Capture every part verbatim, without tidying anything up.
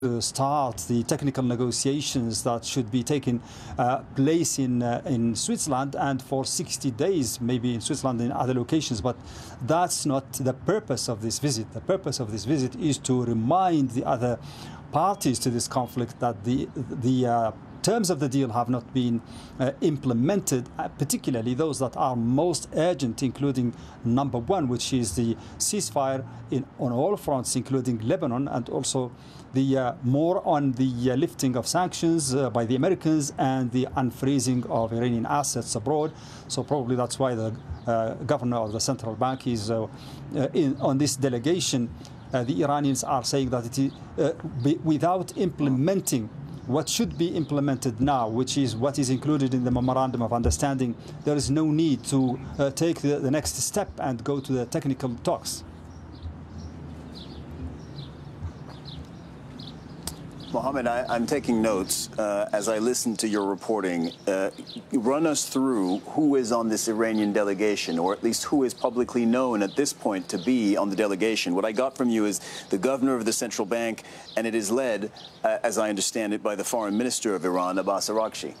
to start the technical negotiations that should be taking uh, place in uh, in Switzerland, and for sixty days maybe in Switzerland and in other locations. But that's not the purpose of this visit. The purpose of this visit is to remind the other parties to this conflict that the the uh, terms of the deal have not been uh, implemented, uh, particularly those that are most urgent, including number one, which is the ceasefire in, on all fronts, including Lebanon, and also the uh, more on the uh, lifting of sanctions uh, by the Americans and the unfreezing of Iranian assets abroad. So probably that's why the uh, governor of the central bank is uh, uh, in, on this delegation. Uh, the Iranians are saying that it is uh, be, without implementing what should be implemented now, which is what is included in the Memorandum of Understanding, there is no need to uh, take the, the next step and go to the technical talks. Mohammed, I, I'm taking notes uh, as I listen to your reporting. Uh, run us through who is on this Iranian delegation, or at least who is publicly known at this point to be on the delegation. What I got from you is the governor of the central bank, and it is led, uh, as I understand it, by the foreign minister of Iran, Abbas Araghchi.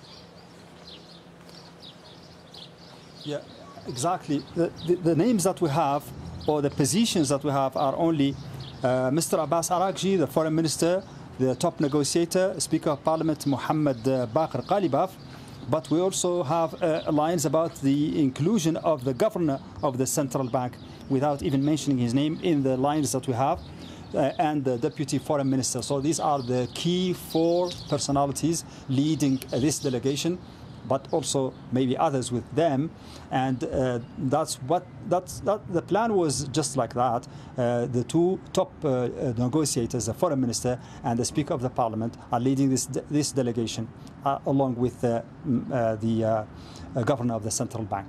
Yeah, exactly. The, the, the names that we have, or the positions that we have, are only uh, Mister Abbas Araghchi, the foreign minister, the top negotiator, Speaker of Parliament Mohammed uh, Baqir Ghalibaf, but we also have uh, lines about the inclusion of the governor of the central bank without even mentioning his name in the lines that we have, uh, and the deputy foreign minister. So these are the key four personalities leading uh, this delegation, but also maybe others with them, and uh, that's what that's that the plan was just like that. Uh, the two top uh, uh, negotiators, the foreign minister and the speaker of the parliament, are leading this de this delegation, uh, along with uh, uh, the uh, uh, governor of the central bank.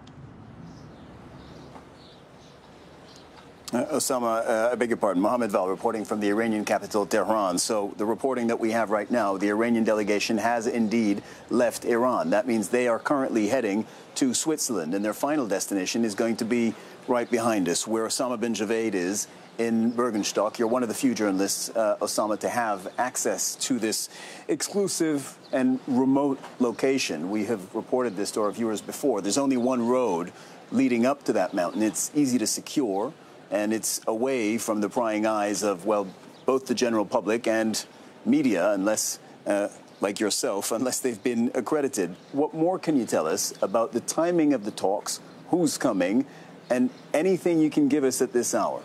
Uh, Osama, uh, I beg your pardon, Mohammed Val reporting from the Iranian capital, Tehran. So the reporting that we have right now, the Iranian delegation has indeed left Iran. That means they are currently heading to Switzerland, and their final destination is going to be right behind us, where Osama bin Javaid is in Bergenstock. You're one of the few journalists, uh, Osama, to have access to this exclusive and remote location. We have reported this to our viewers before. There's only one road leading up to that mountain. It's easy to secure, and it's away from the prying eyes of, well, both the general public and media, unless, uh, like yourself, unless they've been accredited. What more can you tell us about the timing of the talks, who's coming, and anything you can give us at this hour?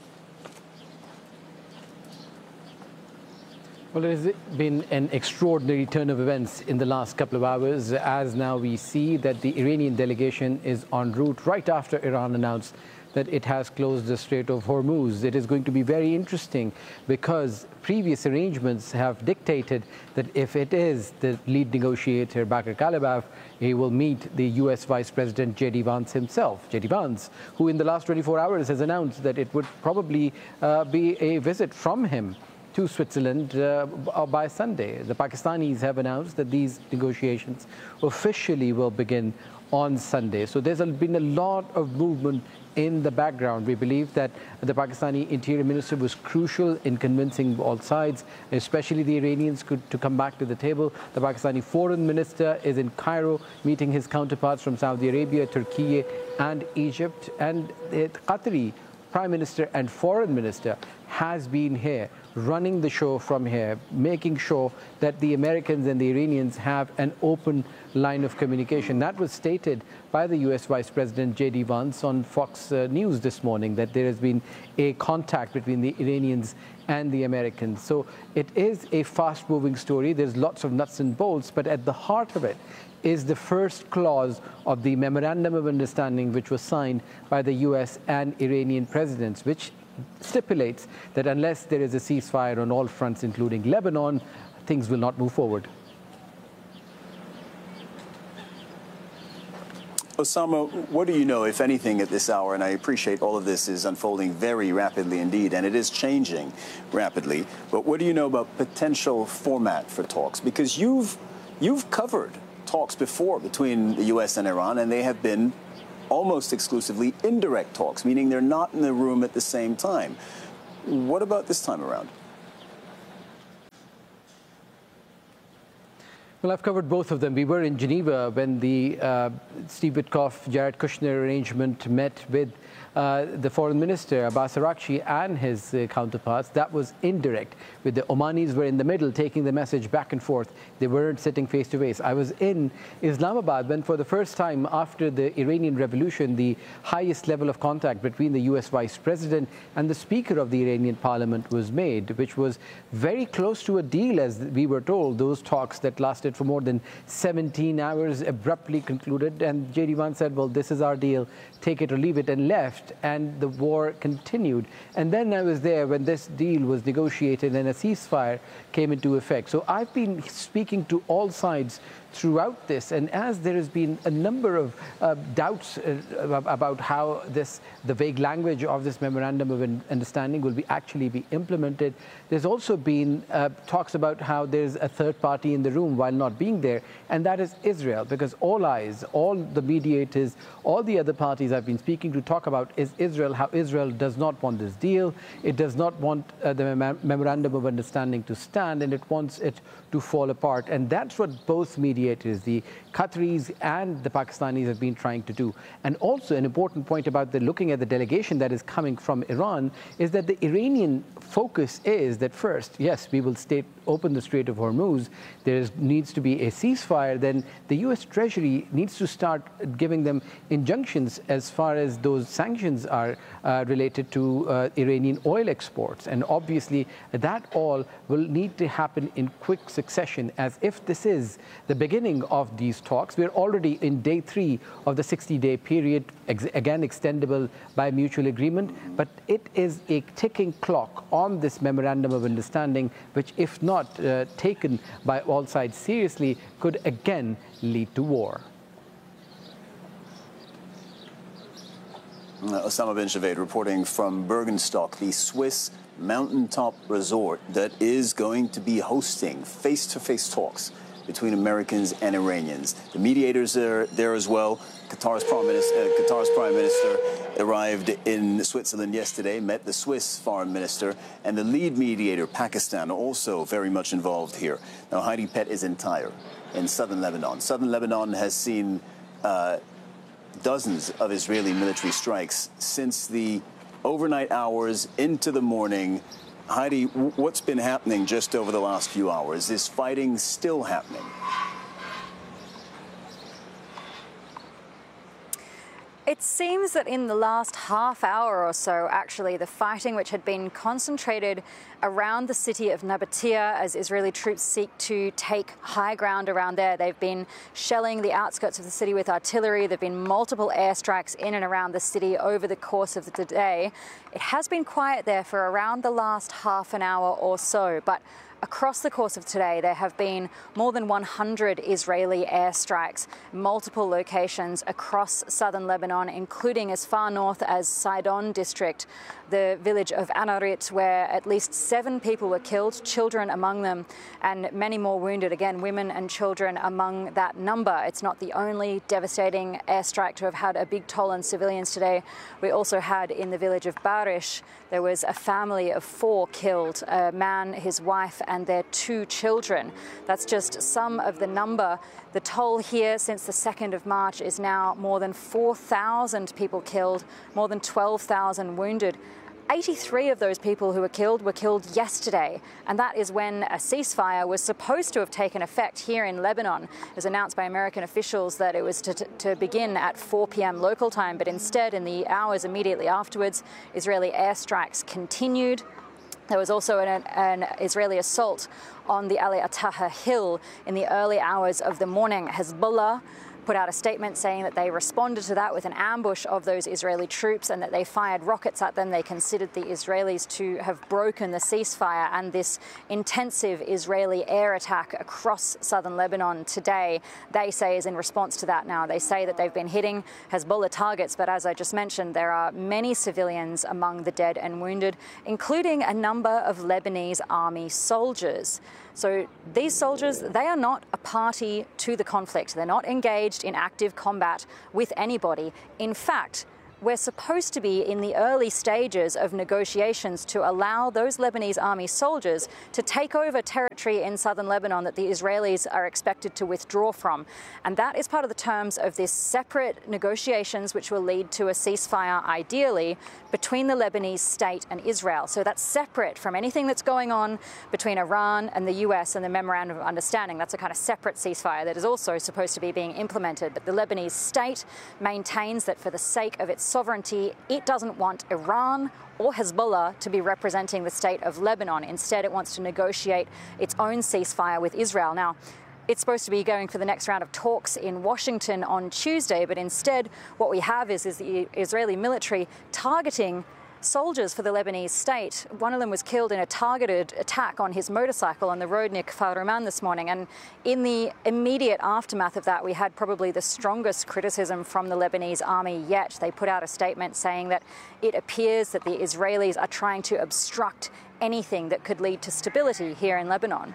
Well, it has been an extraordinary turn of events in the last couple of hours, as now we see that the Iranian delegation is en route right after Iran announced that it has closed the Strait of Hormuz. It is going to be very interesting because previous arrangements have dictated that if it is the lead negotiator, Baqir Ghalibaf, he will meet the U S Vice President J D Vance himself. J D Vance, who in the last twenty-four hours has announced that it would probably uh, be a visit from him to Switzerland uh, by Sunday. The Pakistanis have announced that these negotiations officially will begin on Sunday. So there's been a lot of movement in the background. We believe that the Pakistani Interior Minister was crucial in convincing all sides, especially the Iranians, could, to come back to the table. The Pakistani Foreign Minister is in Cairo meeting his counterparts from Saudi Arabia, Turkey and Egypt. And the Qatari Prime Minister and Foreign Minister has been here, running the show from here, making sure that the Americans and the Iranians have an open line of communication. That was stated by the U S Vice President J D Vance on Fox uh, News this morning, that there has been a contact between the Iranians and the Americans. So it is a fast-moving story. There's lots of nuts and bolts, but at the heart of it is the first clause of the Memorandum of Understanding, which was signed by the U S and Iranian presidents, which stipulates that unless there is a ceasefire on all fronts, including Lebanon, things will not move forward. Osama, what do you know, if anything, at this hour? And I appreciate all of this is unfolding very rapidly indeed, and it is changing rapidly. But what do you know about potential format for talks? Because you've you've covered talks before between the U S and Iran, and they have been almost exclusively indirect talks, meaning they're not in the room at the same time. What about this time around? Well, I've covered both of them. We were in Geneva when the uh, Steve Witkoff, Jared Kushner arrangement met with uh, the foreign minister, Abbas Araghchi, and his uh, counterparts. That was indirect, with the Omanis were in the middle, taking the message back and forth. They weren't sitting face to face. I was in Islamabad when, for the first time after the Iranian Revolution, the highest level of contact between the U S Vice President and the Speaker of the Iranian Parliament was made, which was very close to a deal, as we were told. Those talks that lasted for more than seventeen hours abruptly concluded, and J D Vance said, well, this is our deal, take it or leave it, and left, and the war continued. And then I was there when this deal was negotiated and a ceasefire came into effect. So I've been speaking to all sides throughout this, and as there has been a number of uh, doubts uh, about how this, the vague language of this memorandum of understanding will be actually be implemented, there's also been uh, talks about how there's a third party in the room while not being there, and that is Israel, because all eyes, all the mediators, all the other parties I've been speaking to talk about is Israel, how Israel does not want this deal, it does not want uh, the mem memorandum of understanding to stand, and it wants it to fall apart. And that's what both mediators, the Qataris and the Pakistanis, have been trying to do. And also an important point about the looking at the delegation that is coming from Iran is that the Iranian focus is that first, yes, we will stay open the Strait of Hormuz, there is, needs to be a ceasefire, then the U S Treasury needs to start giving them injunctions as far as those sanctions are uh, related to uh, Iranian oil exports. And obviously that all will need to happen in quick succession, as if this is the beginning of these talks. We're already in day three of the sixty-day period, ex again extendable by mutual agreement, but it is a ticking clock on this memorandum of understanding, which, if not uh, taken by all sides seriously, could again lead to war. Osama bin Javed reporting from Bergenstock, the Swiss mountaintop resort that is going to be hosting face-to-face talks between Americans and Iranians. The mediators are there as well. Qatar's prime minister, uh, Qatar's prime minister arrived in Switzerland yesterday, met the Swiss foreign minister, and the lead mediator, Pakistan, also very much involved here. Now, Heidi Pett is in Tyre, in southern Lebanon. Southern Lebanon has seen uh, dozens of Israeli military strikes since the overnight hours into the morning. Heidi, what's been happening just over the last few hours? Is fighting still happening? It seems that in the last half hour or so, actually, the fighting, which had been concentrated around the city of Nabatea as Israeli troops seek to take high ground around there. They've been shelling the outskirts of the city with artillery. There have been multiple airstrikes in and around the city over the course of the day. It has been quiet there for around the last half an hour or so, but across the course of today, there have been more than one hundred Israeli airstrikes, multiple locations across southern Lebanon, including as far north as Sidon district, the village of Anarit, where at least seven people were killed, children among them, and many more wounded. Again, women and children among that number. It's not the only devastating airstrike to have had a big toll on civilians today. We also had in the village of Barish, there was a family of four killed, a man, his wife, and their two children. That's just some of the number. The toll here since the second of March is now more than four thousand people killed, more than twelve thousand wounded. eighty-three of those people who were killed were killed yesterday, and that is when a ceasefire was supposed to have taken effect here in Lebanon. It was announced by American officials that it was to, to begin at four p m local time, but instead, in the hours immediately afterwards, Israeli airstrikes continued. There was also an, an Israeli assault on the Ali Ataha Hill in the early hours of the morning. Hezbollah put out a statement saying that they responded to that with an ambush of those Israeli troops and that they fired rockets at them. They considered the Israelis to have broken the ceasefire, and this intensive Israeli air attack across southern Lebanon today, they say, is in response to that now. They say that they've been hitting Hezbollah targets, but as I just mentioned, there are many civilians among the dead and wounded, including a number of Lebanese army soldiers. So these soldiers, they are not a party to the conflict. They're not engaged in active combat with anybody. In fact, we're supposed to be in the early stages of negotiations to allow those Lebanese army soldiers to take over territory in southern Lebanon that the Israelis are expected to withdraw from. And that is part of the terms of this separate negotiations which will lead to a ceasefire, ideally, between the Lebanese state and Israel. So that's separate from anything that's going on between Iran and the U S and the Memorandum of Understanding. That's a kind of separate ceasefire that is also supposed to be being implemented. But the Lebanese state maintains that for the sake of its sovereignty, it doesn't want Iran or Hezbollah to be representing the state of Lebanon. Instead, it wants to negotiate its own ceasefire with Israel. Now, it's supposed to be going for the next round of talks in Washington on Tuesday, but instead what we have is, is the Israeli military targeting soldiers for the Lebanese state. One of them was killed in a targeted attack on his motorcycle on the road near Kfar Ruman this morning. And in the immediate aftermath of that, we had probably the strongest criticism from the Lebanese army yet. They put out a statement saying that it appears that the Israelis are trying to obstruct anything that could lead to stability here in Lebanon.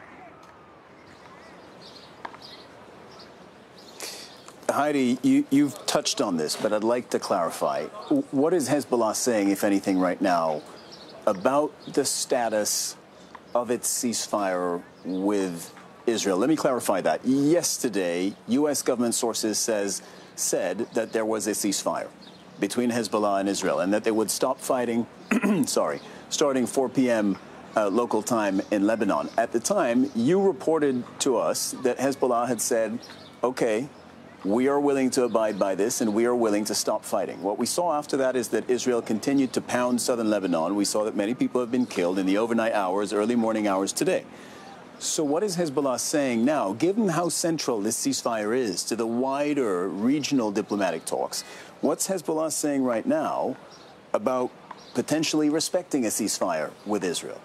Heidi, you, you've touched on this, but I'd like to clarify. What is Hezbollah saying, if anything, right now about the status of its ceasefire with Israel? Let me clarify that. Yesterday, U S government sources says said that there was a ceasefire between Hezbollah and Israel and that they would stop fighting, sorry, starting four p.m. Uh, local time in Lebanon. At the time, you reported to us that Hezbollah had said, okay, we are willing to abide by this, and we are willing to stop fighting. What we saw after that is that Israel continued to pound southern Lebanon. We saw that many people have been killed in the overnight hours, early morning hours today. So what is Hezbollah saying now, given how central this ceasefire is to the wider regional diplomatic talks? What's Hezbollah saying right now about potentially respecting a ceasefire with Israel?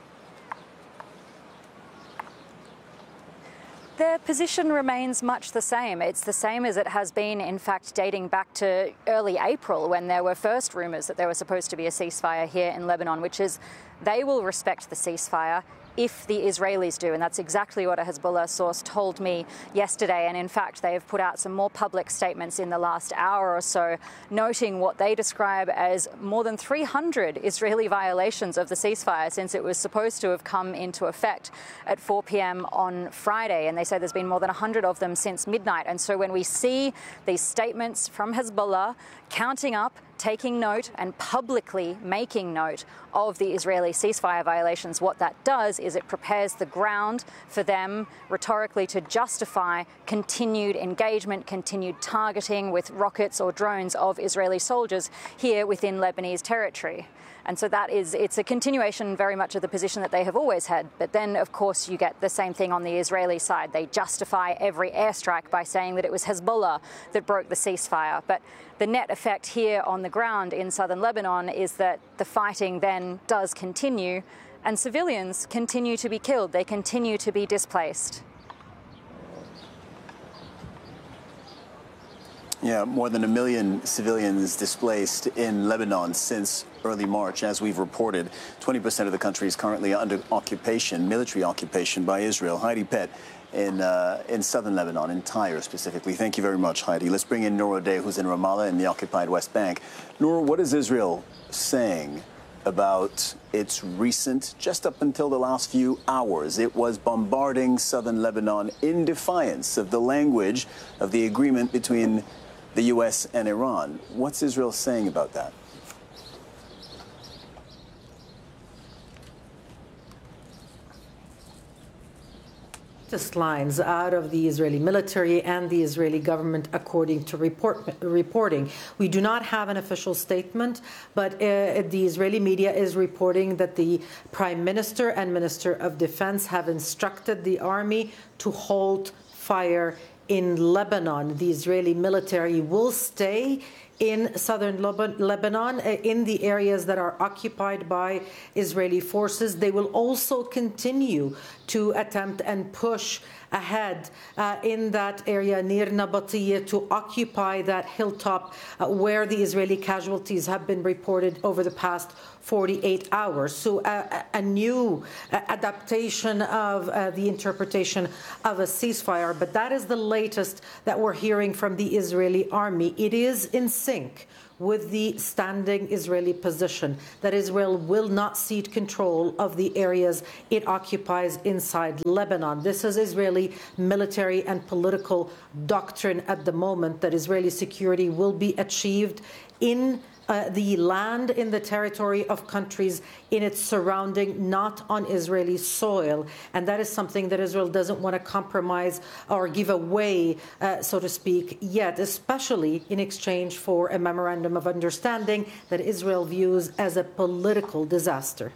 Their position remains much the same. It's the same as it has been, in fact, dating back to early April when there were first rumours that there was supposed to be a ceasefire here in Lebanon, which is they will respect the ceasefire if the Israelis do. And that's exactly what a Hezbollah source told me yesterday. And in fact, they have put out some more public statements in the last hour or so, noting what they describe as more than three hundred Israeli violations of the ceasefire since it was supposed to have come into effect at four p.m. on Friday. And they say there's been more than one hundred of them since midnight. And so when we see these statements from Hezbollah counting up, taking note and publicly making note of the Israeli ceasefire violations, what that does is it prepares the ground for them rhetorically to justify continued engagement, continued targeting with rockets or drones of Israeli soldiers here within Lebanese territory. And so that is, it's a continuation very much of the position that they have always had. But then, of course, you get the same thing on the Israeli side. They justify every airstrike by saying that it was Hezbollah that broke the ceasefire. But the net effect here on the ground in southern Lebanon is that the fighting then does continue and civilians continue to be killed. They continue to be displaced. Yeah, more than a million civilians displaced in Lebanon since early March. As we've reported, twenty percent of the country is currently under occupation, military occupation by Israel. Heidi Pett in uh, in southern Lebanon, in Tyre specifically. Thank you very much, Heidi. Let's bring in Noor O'Day, who's in Ramallah in the occupied West Bank. Noor, what is Israel saying about its recent, just up until the last few hours, it was bombarding southern Lebanon in defiance of the language of the agreement between the U S and Iran. What's Israel saying about that? Just lines out of the Israeli military and the Israeli government, according to report, reporting. We do not have an official statement, but uh, the Israeli media is reporting that the Prime Minister and Minister of Defense have instructed the army to hold fire in Lebanon. The Israeli military will stay in southern Lebanon, in the areas that are occupied by Israeli forces. They will also continue to attempt and push ahead uh, in that area near Nabatiyah to occupy that hilltop uh, where the Israeli casualties have been reported over the past forty-eight hours. So uh, a new uh, adaptation of uh, the interpretation of a ceasefire. But that is the latest that we're hearing from the Israeli army. It is in sync with the standing Israeli position that Israel will not cede control of the areas it occupies inside Lebanon. This is Israeli military and political doctrine at the moment, that Israeli security will be achieved in Uh, the land, in the territory of countries in its surrounding, not on Israeli soil. And that is something that Israel doesn't want to compromise or give away, uh, so to speak, yet, especially in exchange for a memorandum of understanding that Israel views as a political disaster.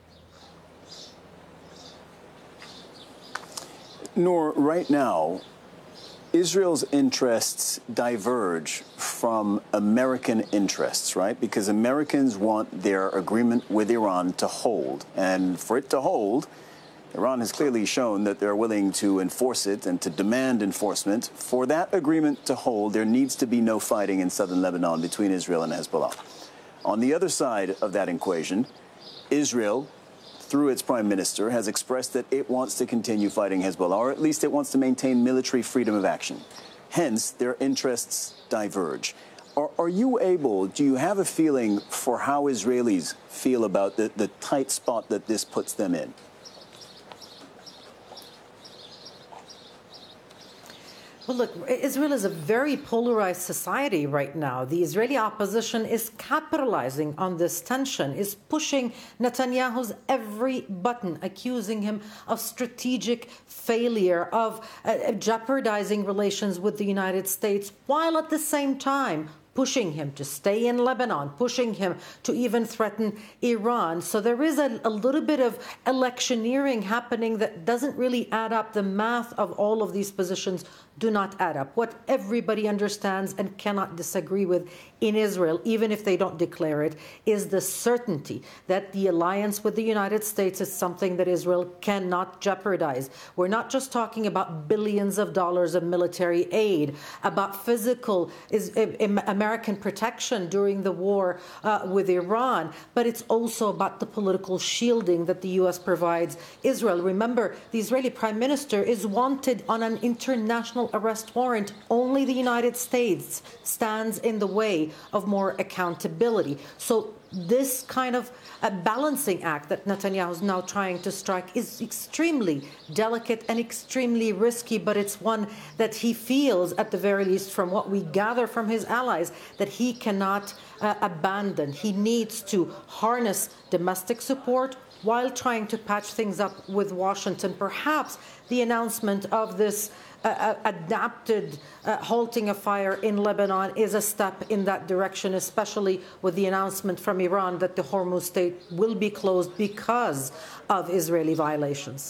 Noor, right now, Israel's interests diverge from American interests, right? Because Americans want their agreement with Iran to hold. And for it to hold, Iran has clearly shown that they're willing to enforce it and to demand enforcement. For that agreement to hold, there needs to be no fighting in southern Lebanon between Israel and Hezbollah. On the other side of that equation, Israel, through its prime minister, has expressed that it wants to continue fighting Hezbollah, or at least it wants to maintain military freedom of action. Hence, their interests diverge. Are, are you able, do you have a feeling for how Israelis feel about the, the tight spot that this puts them in? Well, look, Israel is a very polarized society right now. The Israeli opposition is capitalizing on this tension, is pushing Netanyahu's every button, accusing him of strategic failure, of uh, jeopardizing relations with the United States, while at the same time pushing him to stay in Lebanon, pushing him to even threaten Iran. So there is a, a little bit of electioneering happening that doesn't really add up. The math of all of these positions do not add up. What everybody understands and cannot disagree with in Israel, even if they don't declare it, is the certainty that the alliance with the United States is something that Israel cannot jeopardize. We're not just talking about billions of dollars of military aid, about physical is, American protection during the war uh, with Iran, but it's also about the political shielding that the U S provides Israel. Remember, the Israeli prime minister is wanted on an international arrest warrant. Only the United States stands in the way of more accountability. So this kind of a balancing act that Netanyahu is now trying to strike is extremely delicate and extremely risky, but it's one that he feels, at the very least from what we gather from his allies, that he cannot uh, abandon. He needs to harness domestic support while trying to patch things up with Washington. Perhaps the announcement of this Uh, adapted uh, halting of fire in Lebanon is a step in that direction, especially with the announcement from Iran that the Hormuz Strait will be closed because of Israeli violations.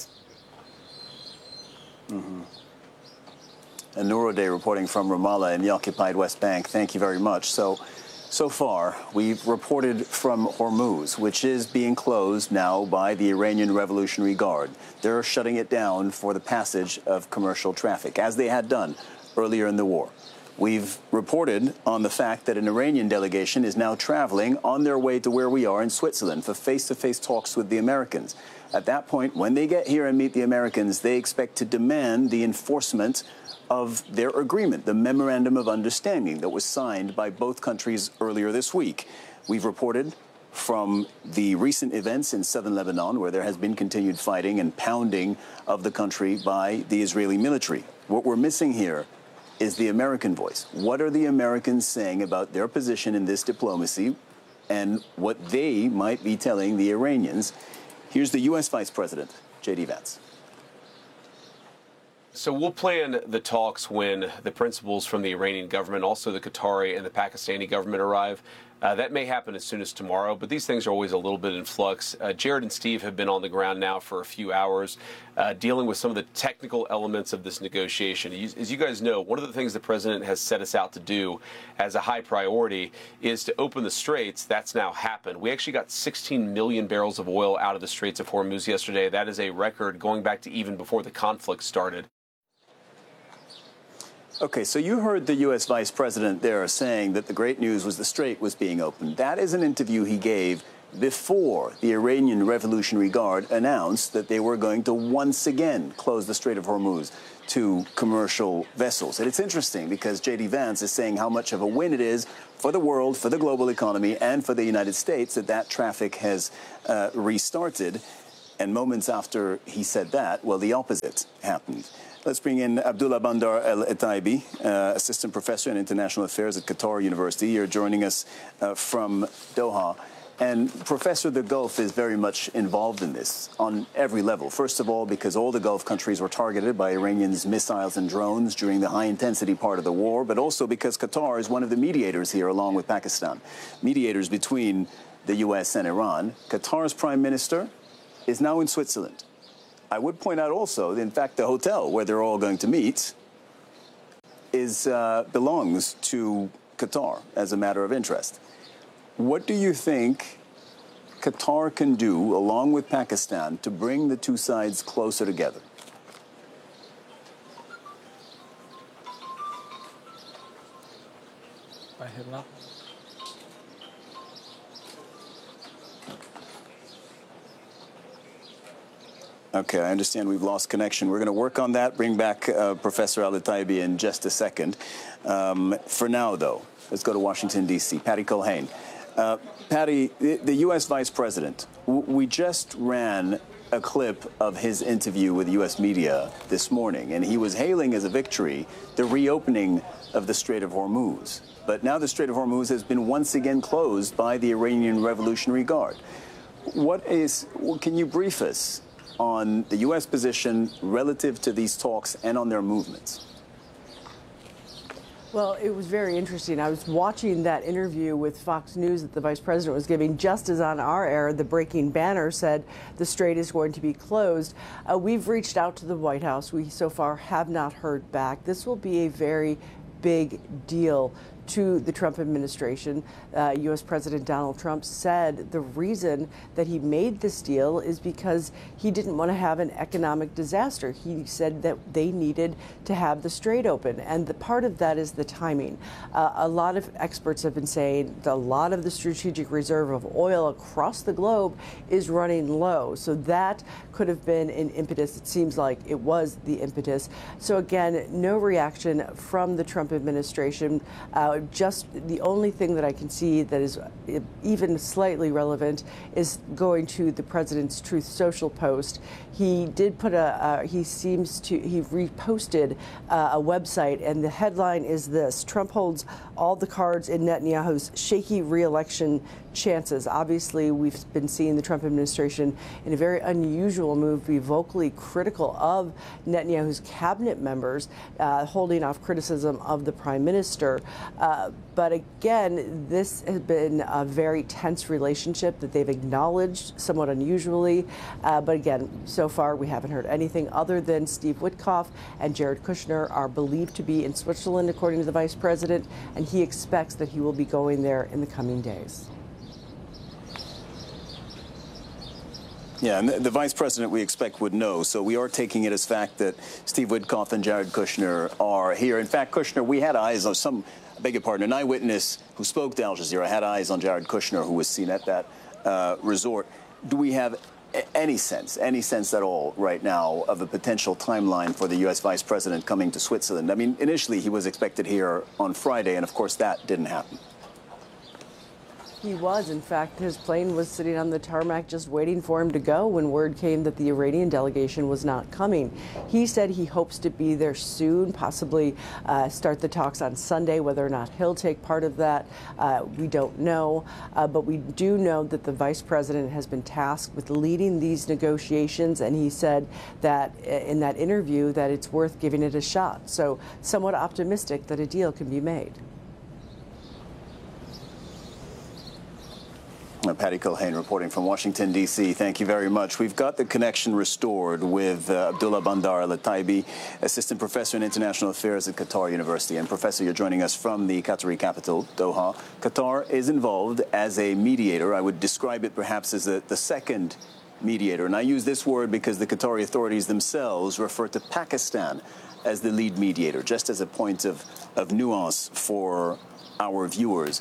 Mm-hmm. And Noor Odeh reporting from Ramallah in the occupied West Bank. Thank you very much. So, so far, we've reported from Hormuz, which is being closed now by the Iranian Revolutionary Guard. They're shutting it down for the passage of commercial traffic, as they had done earlier in the war. We've reported on the fact that an Iranian delegation is now traveling on their way to where we are in Switzerland for face-to-face talks with the Americans. At that point, when they get here and meet the Americans, they expect to demand the enforcement of their agreement, the Memorandum of Understanding that was signed by both countries earlier this week. We've reported from the recent events in southern Lebanon, where there has been continued fighting and pounding of the country by the Israeli military. What we're missing here is the American voice. What are the Americans saying about their position in this diplomacy and what they might be telling the Iranians? Here's the U S Vice President, J D Vance. So we'll plan the talks when the principals from the Iranian government, also the Qatari and the Pakistani government arrive. Uh, that may happen as soon as tomorrow, but these things are always a little bit in flux. Uh, Jared and Steve have been on the ground now for a few hours, uh, dealing with some of the technical elements of this negotiation. As you guys know, one of the things the president has set us out to do as a high priority is to open the straits. That's now happened. We actually got sixteen million barrels of oil out of the Straits of Hormuz yesterday. That is a record going back to even before the conflict started. Okay, so you heard the U S Vice President there saying that the great news was the strait was being opened. That is an interview he gave before the Iranian Revolutionary Guard announced that they were going to once again close the Strait of Hormuz to commercial vessels. And it's interesting because J D Vance is saying how much of a win it is for the world, for the global economy, and for the United States that that traffic has uh, restarted. And moments after he said that, well, the opposite happened. Let's bring in Abdullah Bandar Al-Etaibi, uh, Assistant Professor in International Affairs at Qatar University. You're joining us uh, from Doha. And Professor, the Gulf is very much involved in this on every level. First of all, because all the Gulf countries were targeted by Iranians' missiles and drones during the high-intensity part of the war, but also because Qatar is one of the mediators here, along with Pakistan, mediators between the U S and Iran. Qatar's prime minister is now in Switzerland. I would point out also that, in fact, the hotel where they're all going to meet is uh, belongs to Qatar as a matter of interest. What do you think Qatar can do, along with Pakistan, to bring the two sides closer together? I have not. Okay, I understand we've lost connection. We're going to work on that, bring back uh, Professor Al-Etaibi in just a second. Um, for now, though, let's go to Washington, D C Patty Culhane. Uh, Patty, the, the U S Vice President, w- we just ran a clip of his interview with U S media this morning, and he was hailing as a victory the reopening of the Strait of Hormuz. But now the Strait of Hormuz has been once again closed by the Iranian Revolutionary Guard. What is, can you brief us on the U S position relative to these talks and on their movements? Well, it was very interesting. I was watching that interview with Fox News that the vice president was giving just as on our air, the breaking banner said the strait is going to be closed. Uh, we've reached out to the White House. We so far have not heard back. This will be a very big deal to the Trump administration. Uh, U S President Donald Trump said the reason that he made this deal is because he didn't want to have an economic disaster. He said that they needed to have the strait open, and the part of that is the timing. Uh, a lot of experts have been saying that a lot of the strategic reserve of oil across the globe is running low, so that could have been an impetus. It seems like it was the impetus. So again, no reaction from the Trump administration. Uh, just the only thing that I can see that is even slightly relevant is going to the president's Truth Social post. He did put a, uh, he seems to, he reposted uh, a website, and the headline is this: Trump holds all the cards in Netanyahu's shaky re-election chances. Obviously, we've been seeing the Trump administration in a very unusual move be vocally critical of Netanyahu's cabinet members, uh, holding off criticism of the prime minister. Uh, but again, this has been a very tense relationship that they've acknowledged somewhat unusually. Uh, but again, so far we haven't heard anything other than Steve Witkoff and Jared Kushner are believed to be in Switzerland, according to the vice president, and he expects that he will be going there in the coming days. Yeah, and the, the vice president, we expect, would know. So we are taking it as fact that Steve Witkoff and Jared Kushner are here. In fact, Kushner, we had eyes on some, I beg your pardon, an eyewitness who spoke to Al Jazeera had eyes on Jared Kushner, who was seen at that uh, resort. Do we have any sense, any sense at all right now of a potential timeline for the U S vice president coming to Switzerland? I mean, initially he was expected here on Friday, and of course that didn't happen. He was. In fact, his plane was sitting on the tarmac just waiting for him to go when word came that the Iranian delegation was not coming. He said he hopes to be there soon, possibly uh, start the talks on Sunday. Whether or not he'll take part of that, uh, we don't know. Uh, but we do know that the vice president has been tasked with leading these negotiations, and he said that in that interview that it's worth giving it a shot. So somewhat optimistic that a deal can be made. Uh, Patty Culhane reporting from Washington, D C Thank you very much. We've got the connection restored with uh, Abdullah Bandar Al-Etaibi, Assistant Professor in International Affairs at Qatar University. And Professor, you're joining us from the Qatari capital, Doha. Qatar is involved as a mediator. I would describe it perhaps as the, the second mediator. And I use this word because the Qatari authorities themselves refer to Pakistan as the lead mediator, just as a point of, of nuance for our viewers.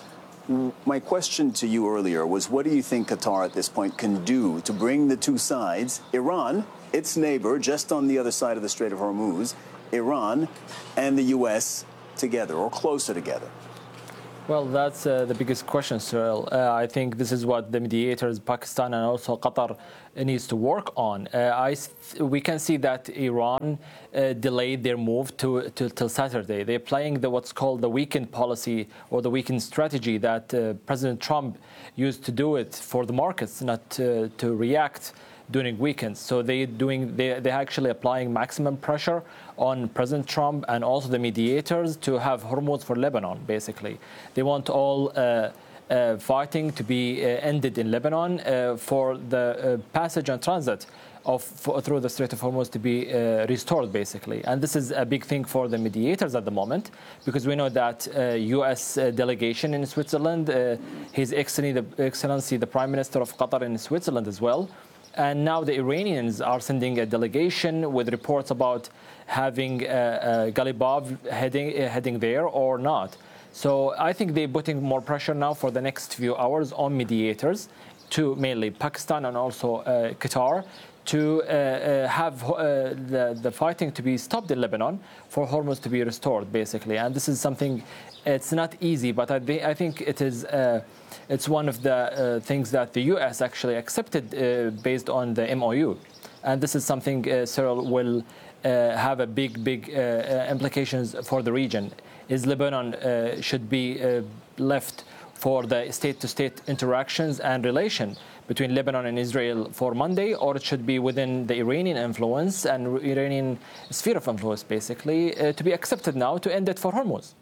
My question to you earlier was, what do you think Qatar at this point can do to bring the two sides, Iran, its neighbor just on the other side of the Strait of Hormuz, Iran and the U S together or closer together? Well, that's uh, the biggest question, Cyril. Uh, I think this is what the mediators, Pakistan and also Qatar, needs to work on. Uh, I, we can see that Iran uh, delayed their move to, to till Saturday. They're playing the what's called the weekend policy or the weekend strategy that uh, President Trump used to do it for the markets, not to, to react during weekends. So they doing they they're actually applying maximum pressure on President Trump and also the mediators to have Hormuz for Lebanon. Basically, they want all uh, uh, fighting to be uh, ended in Lebanon uh, for the uh, passage and transit of for, through the Strait of Hormuz to be uh, restored, basically. And this is a big thing for the mediators at the moment, because we know that uh, U S uh, delegation in Switzerland, uh, His Excellency the, Excellency the Prime Minister of Qatar in Switzerland as well. And now the Iranians are sending a delegation with reports about having uh, uh, Ghalibaf heading, uh, heading there or not. So I think they're putting more pressure now for the next few hours on mediators, to mainly Pakistan and also uh, Qatar, to uh, uh, have uh, the, the fighting to be stopped in Lebanon for Hormuz to be restored, basically. And this is something, it's not easy, but I, I think it is uh, it's one of the uh, things that the U S actually accepted uh, based on the M O U. And this is something, uh, Cyril, will uh, have a big, big uh, implications for the region. Is Lebanon uh, should be uh, left for the state-to-state interactions and relation between Lebanon and Israel for Monday, or it should be within the Iranian influence and Iranian sphere of influence, basically, uh, to be accepted now to end it for Hormuz?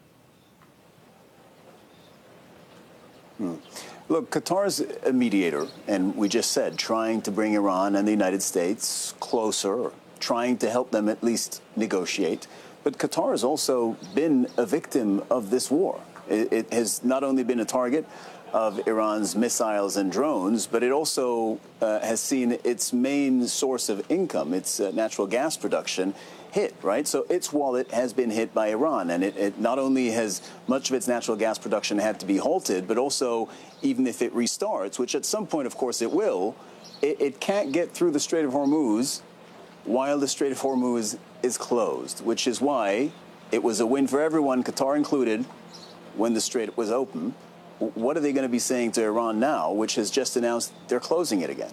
Hmm. Look, Qatar's a mediator, and we just said, trying to bring Iran and the United States closer, trying to help them at least negotiate. But Qatar has also been a victim of this war. It, it has not only been a target of Iran's missiles and drones, but it also uh, has seen its main source of income, its uh, natural gas production, hit, right? So its wallet has been hit by Iran, and it, it not only has much of its natural gas production had to be halted, but also even if it restarts, which at some point, of course, it will, it, it can't get through the Strait of Hormuz while the Strait of Hormuz is closed, which is why it was a win for everyone, Qatar included, when the Strait was open. What are they going to be saying to Iran now, which has just announced they're closing it again?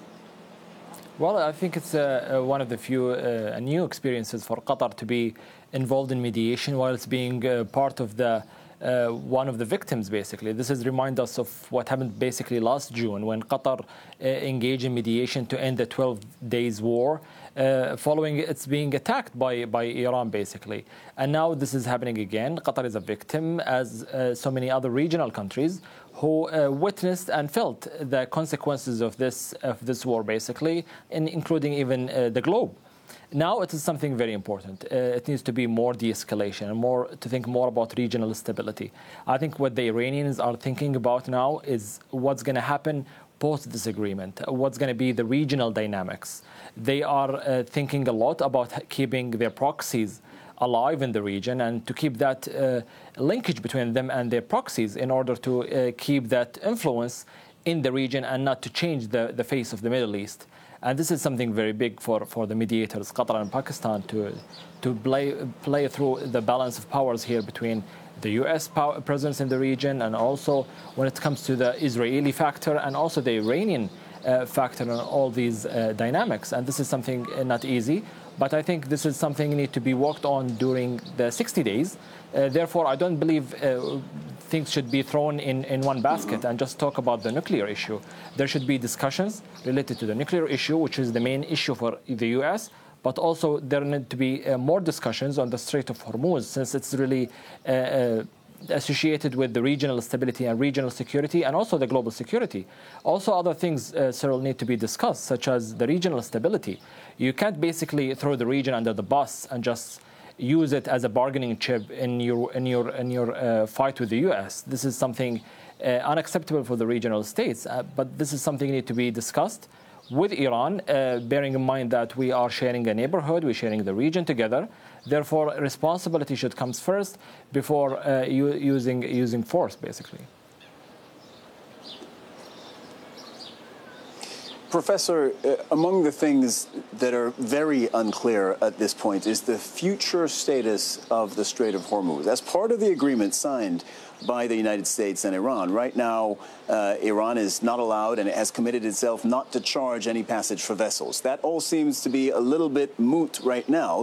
Well, I think it's uh, one of the few uh, new experiences for Qatar to be involved in mediation while it's being uh, part of the uh, one of the victims, basically. This is remind us of what happened basically last June when Qatar uh, engaged in mediation to end the twelve days war uh, following it's being attacked by, by Iran, basically. And now this is happening again. Qatar is a victim, as uh, so many other regional countries who uh, witnessed and felt the consequences of this of this war, basically, and including even uh, the globe. Now it is something very important. Uh, it needs to be more de-escalation and more to think more about regional stability. I think what the Iranians are thinking about now is what's going to happen post this agreement, what's going to be the regional dynamics. They are uh, thinking a lot about keeping their proxies alive in the region and to keep that uh, linkage between them and their proxies in order to uh, keep that influence in the region and not to change the, the face of the Middle East. And this is something very big for, for the mediators, Qatar and Pakistan, to to play play through the balance of powers here between the U S power, presence in the region, and also when it comes to the Israeli factor and also the Iranian uh, factor in all these uh, dynamics. And this is something uh, not easy, but I think this is something need to be worked on during the sixty days. Uh, therefore, I don't believe uh, things should be thrown in, in one basket and just talk about the nuclear issue. There should be discussions related to the nuclear issue, which is the main issue for the U S, but also there need to be uh, more discussions on the Strait of Hormuz, since it's really uh, uh, associated with the regional stability and regional security and also the global security. Also other things, uh, Cyril, need to be discussed, such as the regional stability. You can't basically throw the region under the bus and just use it as a bargaining chip in your in your in your uh, fight with the U S. This is something uh, unacceptable for the regional states. Uh, but this is something need to be discussed with Iran, uh, bearing in mind that we are sharing a neighborhood, we're sharing the region together. Therefore, responsibility should come first before uh, using using force, basically. Professor, uh, among the things that are very unclear at this point is the future status of the Strait of Hormuz. As part of the agreement signed by the United States and Iran, right now uh, Iran is not allowed and has committed itself not to charge any passage for vessels. That all seems to be a little bit moot right now.